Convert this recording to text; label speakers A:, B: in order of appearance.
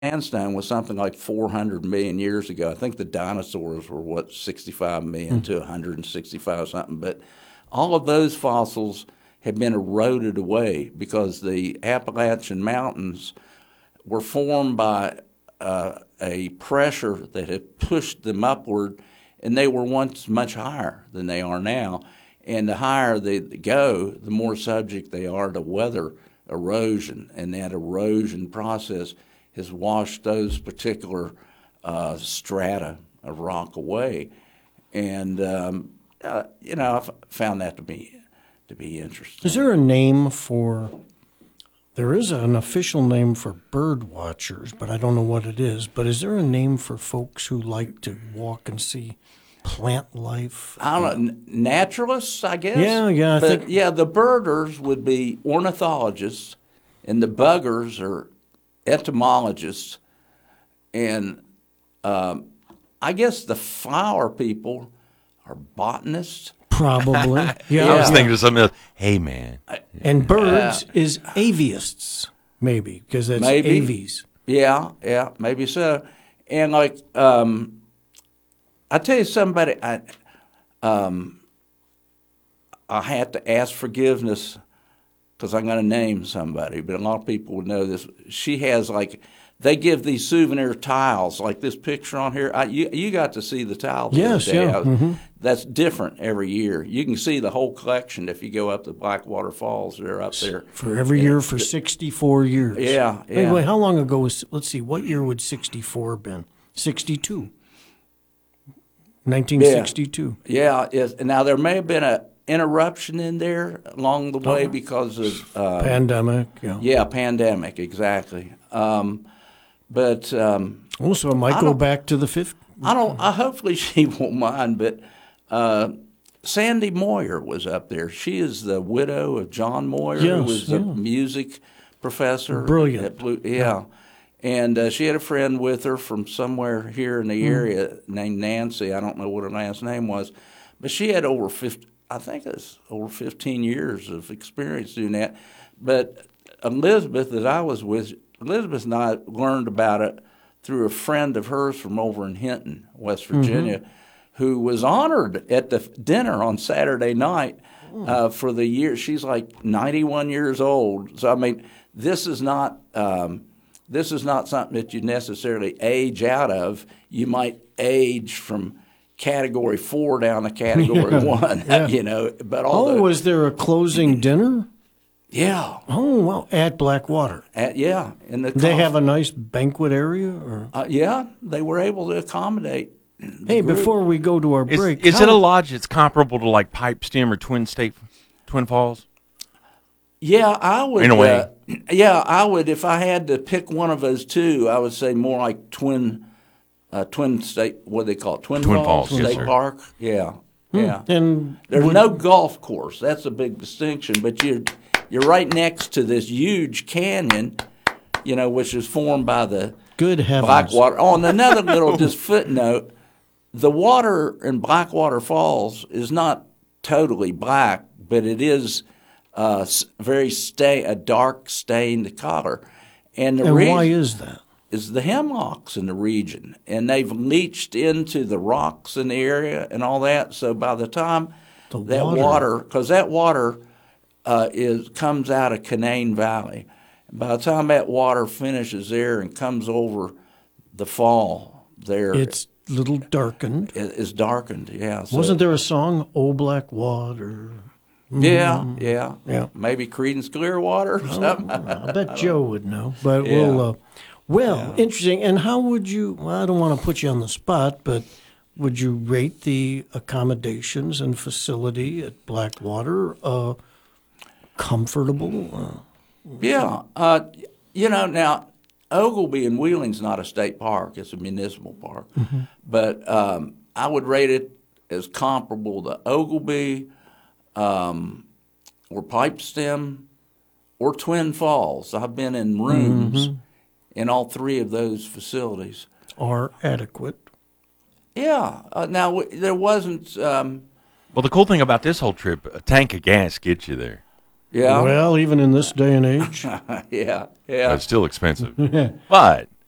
A: sandstone was something like 400 million years ago. I think the dinosaurs were, 65 million to 165 something. But all of those fossils have been eroded away because the Appalachian Mountains were formed by a pressure that had pushed them upward, and they were once much higher than they are now. And the higher they go, the more subject they are to weather erosion, and that erosion process has washed those particular strata of rock away. And I found that to be interesting.
B: Is there a name for? There is an official name for bird watchers, but I don't know what it is. But is there a name for folks who like to walk and see plant life?
A: I don't know, naturalists, I guess.
B: Yeah, I think.
A: Yeah, the birders would be ornithologists, and the buggers are entomologists, and I guess the flower people are botanists.
B: Probably. Yeah.
C: I was thinking of something else. Hey, man.
B: And birds is aviists, maybe, because that's
A: Maybe.
B: aves.
A: Yeah, maybe so. And I tell you, somebody, I had to ask forgiveness because I'm going to name somebody, but a lot of people would know this. She has they give these souvenir tiles, like this picture on here. You got to see the tiles.
B: Yes,
A: the other day.
B: yeah. Mm-hmm.
A: That's different every year. You can see the whole collection if you go up to Blackwater Falls. They're up there.
B: For every year for 64 years.
A: Yeah.
B: Anyway, how long ago was, let's see, what year would 64 have been? 62. 1962.
A: Yeah. Now, there may have been an interruption in there along the way because of
B: Pandemic, yeah.
A: Yeah, pandemic, exactly. But
B: Also, it might go back to the 50s.
A: hopefully she won't mind. But Sandy Moyer was up there. She is the widow of John Moyer, who was a music professor.
B: Brilliant.
A: At yeah. And she had a friend with her from somewhere here in the area named Nancy. I don't know what her last name was, but she had over 15 years of experience doing that. But Elizabeth, that I was with, Elizabeth and I learned about it through a friend of hers from over in Hinton, West Virginia, who was honored at the dinner on Saturday night for the year. She's like 91 years old. So, I mean, this is not something that you necessarily age out of. You might age from Category 4 down to Category 1, But
B: was there a closing dinner?
A: Yeah.
B: Oh, well, at Blackwater.
A: In the
B: They have a nice banquet area? Or?
A: Yeah, they were able to accommodate.
B: Hey, before we go to our break.
C: Is it a lodge that's comparable to like Pipestem or Twin Falls?
A: Yeah, I would.
C: In a way.
A: I would. If I had to pick one of those two, I would say more like Twin State. What do they call it? Twin Falls
C: yes,
A: State
C: sir.
A: Park. Yeah, yeah.
B: And
A: There's no golf course. That's a big distinction. But you're right next to this huge canyon, which is formed by the
B: good heavens.
A: Blackwater. Oh, and another little just footnote: the water in Blackwater Falls is not totally black, but it is a dark stained color. And
B: why is that?
A: Is the hemlocks in the region, and they've leached into the rocks in the area and all that. So by the time that water, because that water comes out of Canaan Valley, by the time that water finishes there and comes over the fall there,
B: it's a little darkened.
A: It's darkened, yeah. So,
B: wasn't there a song, "Oh Black Water"?
A: Yeah. Maybe Creedence Clearwater or something.
B: I bet Joe would know. But we'll, interesting. And how would you, I don't want to put you on the spot, but would you rate the accommodations and facility at Blackwater comfortable?
A: Yeah. Now, Oglebay and Wheeling's not a state park. It's a municipal park. Mm-hmm. But I would rate it as comparable to Oglebay, or Pipestem, or Twin Falls. I've been in rooms in all three of those facilities.
B: Are adequate.
A: Yeah. Now, there wasn't...
C: well, the cool thing about this whole trip, a tank of gas gets you there.
A: Yeah.
B: Well, even in this day and age.
A: Yeah.
C: But it's still expensive. But